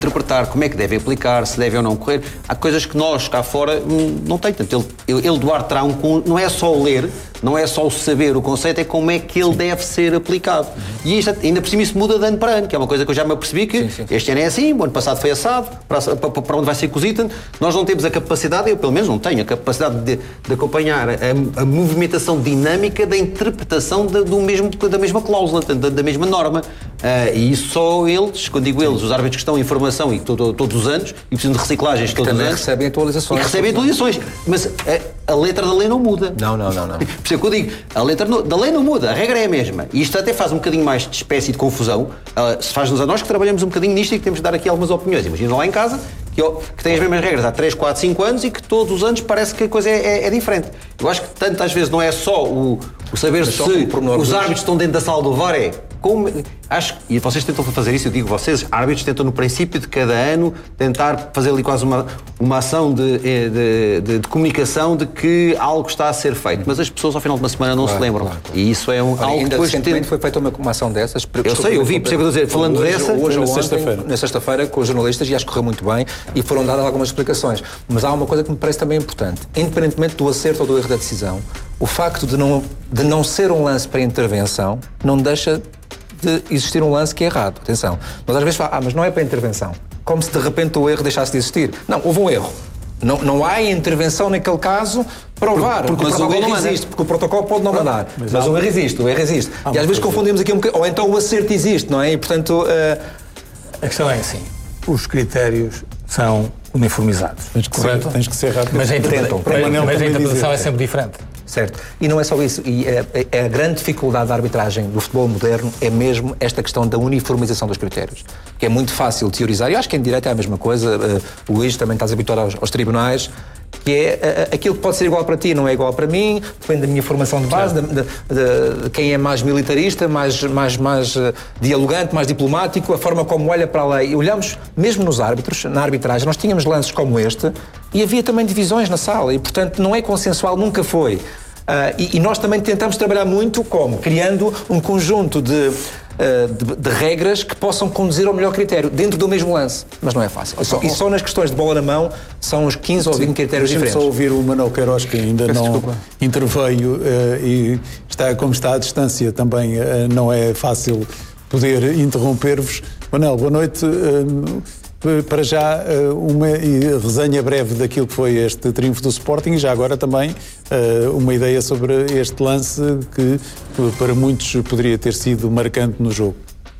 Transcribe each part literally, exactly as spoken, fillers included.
interpretar como é que deve aplicar, se deve ou não correr. Há coisas que nós cá fora não tem. Portanto, ele, ele Duarte terá um... Não é só o ler, não é só o saber o conceito, é como é que ele sim. deve ser aplicado. Uhum. E isto, ainda por cima isso muda de ano para ano, que é uma coisa que eu já me apercebi que sim, sim, sim. este ano é assim, o ano passado foi assado, para, para, para onde vai ser cozido. Nós não temos a capacidade, eu pelo menos não tenho a capacidade de, de acompanhar a, a movimentação dinâmica da interpretação de, do mesmo, da mesma cláusula, da, da mesma norma. Uh, e isso só eles, quando digo eles, os árbitros que estão em formação e todo, todos os anos, e precisam de reciclagens todos os anos. recebem atualizações. E recebem atualizações. Mas a, a letra da lei não muda. Não, não, não. não. Por isso é que eu digo, a letra no, da lei não muda, a regra é a mesma. E isto até faz um bocadinho mais de espécie de confusão. Uh, se faz-nos a nós que trabalhamos um bocadinho nisto e que temos de dar aqui algumas opiniões. Imagina lá em casa, que, eu, que tem as mesmas regras há três, quatro, cinco anos e que todos os anos parece que a coisa é, é, é diferente. Eu acho que tantas vezes não é só o, o saber se os árbitros estão dentro da sala do V A R, é como, acho, e vocês tentam fazer isso, eu digo vocês, árbitros tentam no princípio de cada ano tentar fazer ali quase uma, uma ação de, de, de, de comunicação de que algo está a ser feito, mas as pessoas ao final de uma semana não claro, se lembram. Claro, claro. E isso é um, Olha, algo ainda que recentemente tem... foi feita uma, uma ação dessas. Eu sei, eu vi, por isso é que eu estou a dizer, falando hoje, dessa... Hoje ou na ontem, sexta-feira. Na sexta-feira, com os jornalistas, e acho que correu muito bem, e foram dadas algumas explicações. Mas há uma coisa que me parece também importante. Independentemente do acerto ou do erro da decisão, o facto de não, de não ser um lance para intervenção não deixa de existir um lance que é errado. Atenção. Nós às vezes falamos, ah, mas não é para intervenção. Como se de repente o erro deixasse de existir. Não, houve um erro. Não, não há intervenção naquele caso para o V A R, porque, porque o protocolo não existe, porque o protocolo pode não mandar. Mas, mas o erro existe, o erro existe. Ah, e às vezes confundimos aqui um bocadinho, ou então o acerto existe, não é? E portanto... Uh... A questão é assim, os critérios são uniformizados. Tens que ser, tens que ser rápido. Mas a, interpretação, mas, mas a interpretação é sempre diferente. Certo. E não é só isso. E a, a, a grande dificuldade da arbitragem do futebol moderno é mesmo esta questão da uniformização dos critérios. Que é muito fácil teorizar. Eu acho que em direito é a mesma coisa. Uh, o Luís também estás habituado aos, aos tribunais. Que é uh, aquilo que pode ser igual para ti não é igual para mim. Depende da minha formação de base, de, de, de, de quem é mais militarista, mais, mais, mais uh, dialogante, mais diplomático, a forma como olha para a lei. E olhamos, mesmo nos árbitros, na arbitragem, nós tínhamos lances como este e havia também divisões na sala. E, portanto, não é consensual, nunca foi. Uh, e, e nós também tentamos trabalhar muito como? Criando um conjunto de, uh, de, de regras que possam conduzir ao melhor critério, dentro do mesmo lance. Mas não é fácil. E só, e só nas questões de bola na mão são uns quinze ou vinte critérios diferentes. Só ouvir o Manuel Queiroz, que ainda Peço não desculpa. interveio uh, e está, como está à distância, também uh, não é fácil poder interromper-vos. Manuel, boa noite. Uh, Para já, uma resenha breve daquilo que foi este triunfo do Sporting e já agora também uma ideia sobre este lance que para muitos poderia ter sido marcante no jogo.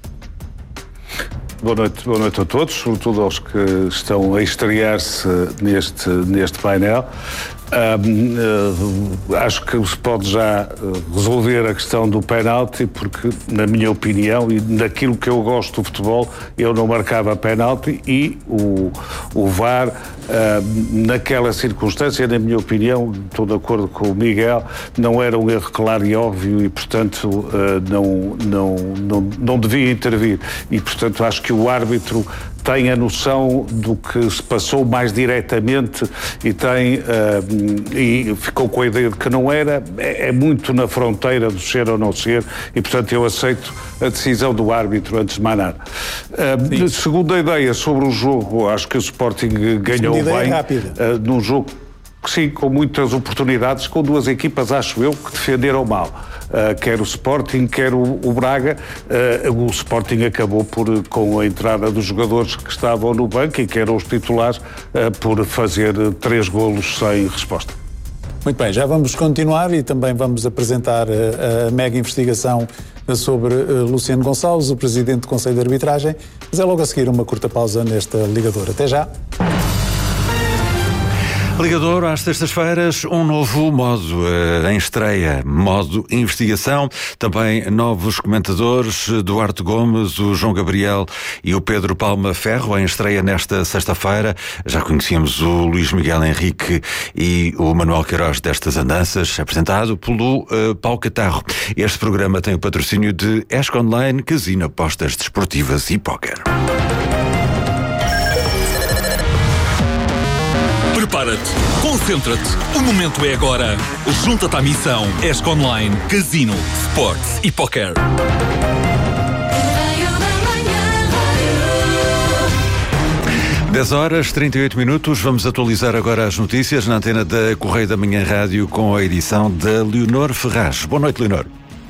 Boa noite, boa noite a todos, sobretudo aos que estão a estrear-se neste, neste painel. Um, uh, acho que se pode já resolver a questão do penalti, porque, na minha opinião, e naquilo que eu gosto do futebol, eu não marcava penalti e o, o V A R, uh, naquela circunstância, na minha opinião, estou de acordo com o Miguel, não era um erro claro e óbvio e, portanto, uh, não, não, não, não devia intervir. E, portanto, acho que o árbitro tem a noção do que se passou mais diretamente e tem uh, e ficou com a ideia de que não era, é, é muito na fronteira do ser ou não ser e, portanto, eu aceito a decisão do árbitro antes de mais nada. Uh, segunda ideia sobre o jogo, acho que o Sporting ganhou bem uh, num jogo sim, com muitas oportunidades, com duas equipas, acho eu, que defenderam mal. Uh, quer o Sporting, quer o, o Braga. Uh, o Sporting acabou por, com a entrada dos jogadores que estavam no banco e que eram os titulares, uh, por fazer três golos sem resposta. Muito bem, já vamos continuar e também vamos apresentar a, a mega investigação sobre uh, Luciano Gonçalves, o Presidente do Conselho de Arbitragem, mas é logo a seguir uma curta pausa nesta Ligador. Até já! Ligador, às sextas-feiras, um novo modo uh, em estreia, modo investigação, também novos comentadores, Duarte Gomes, o João Gabriel e o Pedro Palma Ferro, em estreia nesta sexta-feira. Já conhecíamos o Luís Miguel Henrique e o Manuel Queiroz destas andanças, apresentado pelo uh, Paulo Catarro. Este programa tem o patrocínio de Esco Online, Casino, apostas desportivas e póquer. Prepara-te, concentra-te, o momento é agora. Junta-te à missão Esco Online, Casino, Sports e dez horas, trinta e oito minutos. Vamos atualizar agora as notícias na antena da Correio da Manhã Rádio com a edição da Leonor Ferraz. Boa noite, Leonor.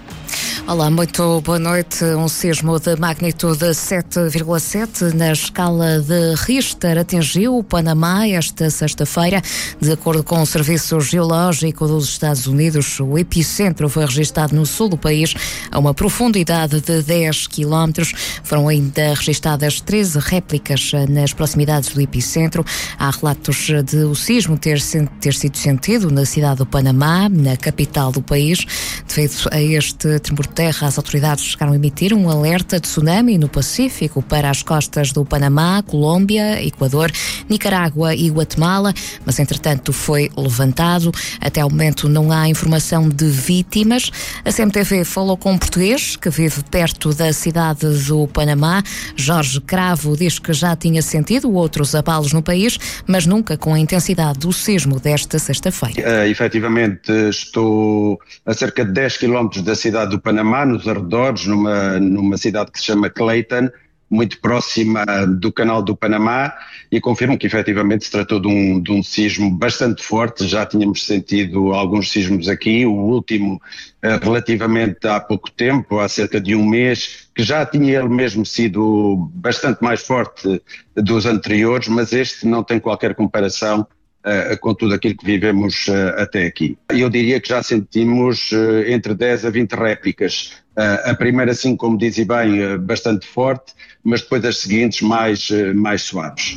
Olá, muito boa noite. Um sismo de magnitude sete vírgula sete na escala de Richter atingiu o Panamá esta sexta-feira. De acordo com o Serviço Geológico dos Estados Unidos, o epicentro foi registado no sul do país, a uma profundidade de dez quilómetros. Foram ainda registadas treze réplicas nas proximidades do epicentro. Há relatos de o sismo ter, ter sido sentido na cidade do Panamá, na capital do país. Devido a este tremor de terra, as autoridades chegaram a emitir um alerta de tsunami no Pacífico para as costas do Panamá, Colômbia, Equador, Nicarágua e Guatemala, mas entretanto foi levantado. Até ao momento não há informação de vítimas. A C M T V falou com um português que vive perto da cidade do Panamá. Jorge Cravo diz que já tinha sentido outros abalos no país, mas nunca com a intensidade do sismo desta sexta-feira. Uh, efetivamente estou a cerca de dez quilómetros da cidade do Panamá, nos arredores, numa, numa cidade que se chama Clayton, muito próxima do canal do Panamá, e confirmo que efetivamente se tratou de um, de um sismo bastante forte. Já tínhamos sentido alguns sismos aqui, o último uh, relativamente há pouco tempo, há cerca de um mês, que já tinha ele mesmo sido bastante mais forte dos anteriores, mas este não tem qualquer comparação Uh, com tudo aquilo que vivemos uh, até aqui. Eu diria que já sentimos uh, entre dez a vinte réplicas. Uh, a primeira, sim, como dizia bem, uh, bastante forte, mas depois as seguintes mais, uh, mais suaves.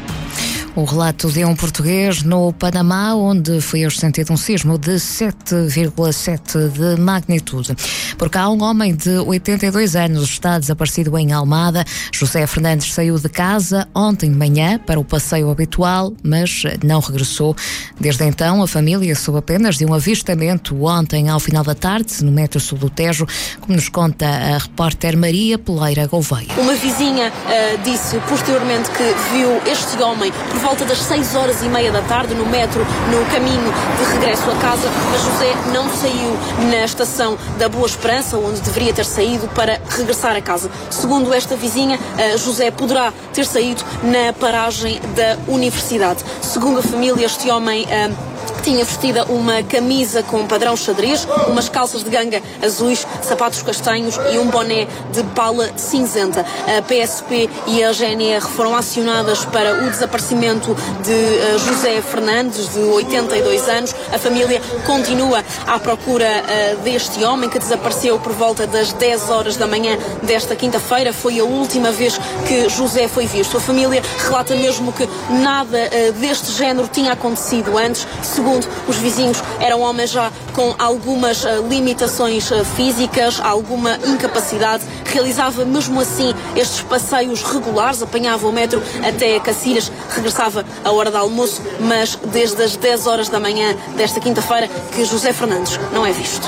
O relato de um português no Panamá, onde foi hoje sentido um sismo de sete vírgula sete de magnitude. Por cá, um homem de oitenta e dois anos está desaparecido em Almada. José Fernandes saiu de casa ontem de manhã para o passeio habitual, mas não regressou. Desde então, a família soube apenas de um avistamento ontem ao final da tarde, no metro sul do Tejo, como nos conta a repórter Maria Peleira Gouveia. Uma vizinha uh, disse posteriormente que viu este homem por volta das seis horas e meia da tarde no metro, no caminho de regresso a casa, mas José não saiu na estação da Boa Esperança, onde deveria ter saído para regressar a casa. Segundo esta vizinha, José poderá ter saído na paragem da universidade. Segundo a família, este homem tinha vestida uma camisa com padrão xadrez, umas calças de ganga azuis, sapatos castanhos e um boné de pala cinzenta. A P S P e a G N R foram acionadas para o desaparecimento de José Fernandes, de oitenta e dois anos. A família continua à procura deste homem, que desapareceu por volta das dez horas da manhã desta quinta-feira. Foi a última vez que José foi visto. A família relata mesmo que nada deste género tinha acontecido antes. Segundo os vizinhos, era um homem já com algumas uh, limitações uh, físicas, alguma incapacidade. Realizava mesmo assim estes passeios regulares, apanhava o metro até Cacilhas, regressava à hora do almoço, mas desde as dez horas da manhã desta quinta-feira que José Fernandes não é visto.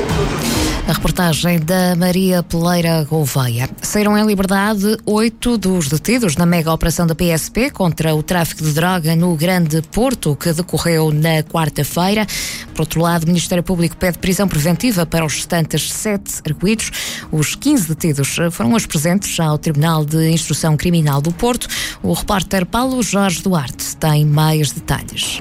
A reportagem da Maria Peleira Gouveia. Saíram em liberdade oito dos detidos na mega operação da P S P contra o tráfico de droga no Grande Porto, que decorreu na quarta-feira. Por outro lado, o Ministério Público pede prisão preventiva para os restantes sete arguidos. Os quinze detidos foram hoje presentes ao Tribunal de Instrução Criminal do Porto. O repórter Paulo Jorge Duarte tem mais detalhes.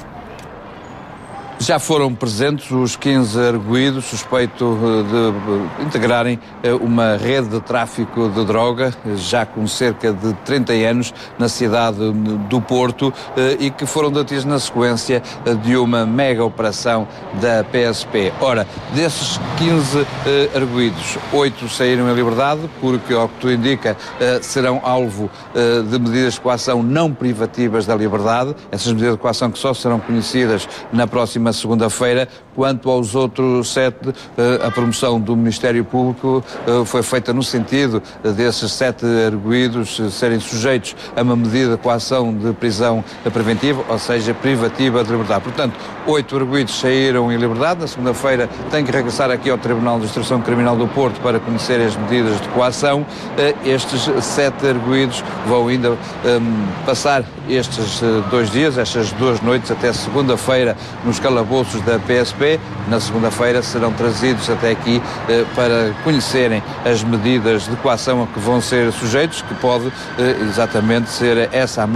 Já foram presentes os quinze arguidos suspeitos de integrarem uma rede de tráfico de droga, já com cerca de trinta anos, na cidade do Porto, e que foram detidos na sequência de uma mega operação da P S P. Ora, desses quinze arguidos, oito saíram em liberdade, porque, ao que tu indica, serão alvo de medidas de coação não privativas da liberdade. Essas medidas de coação que só serão conhecidas na próxima segunda-feira. Quanto aos outros sete, a promoção do Ministério Público foi feita no sentido desses sete arguidos serem sujeitos a uma medida de coação de prisão preventiva, ou seja, privativa de liberdade. Portanto, oito arguidos saíram em liberdade. Na segunda-feira têm que regressar aqui ao Tribunal de Instrução Criminal do Porto para conhecer as medidas de coação. Estes sete arguidos vão ainda um, passar estes dois dias, estas duas noites, até segunda-feira, nos calabouços da P S P. Na segunda-feira serão trazidos até aqui eh, para conhecerem as medidas de coação a que vão ser sujeitos, que pode eh, exatamente ser essa a